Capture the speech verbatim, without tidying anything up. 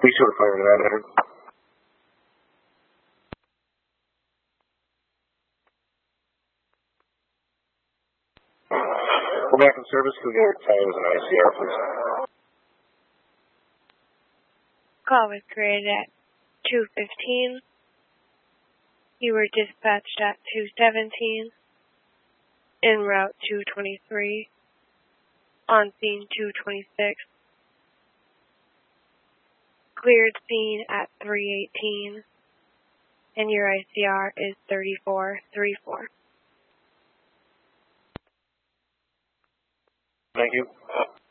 Be sure to fire to that, Edward. We're back in service. Can we get our times and I C R, please? Call was created at two fifteen. You were dispatched at two seventeen. En route two twenty-three. On scene two twenty-six. Cleared scene at three eighteen. And your I C R is thirty-four thirty-four. Thank you.